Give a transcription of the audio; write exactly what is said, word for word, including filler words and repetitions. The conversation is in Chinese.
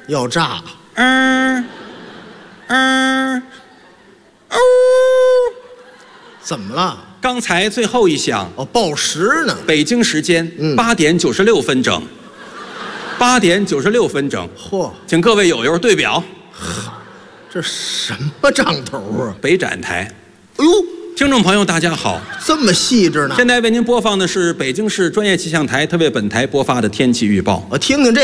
要炸。 嗯嗯哦， 怎么了？ 刚才最后一响， 哦，报时呢？ 北京时间嗯八点九十六分整。八点九十六分整， 嚯， 请各位友友对表。 这什么账头啊？ 北展台。 哎呦， 听众朋友大家好， 这么细致呢？ 现在为您播放的是北京市专业气象台特为本台播发的天气预报。 我听听这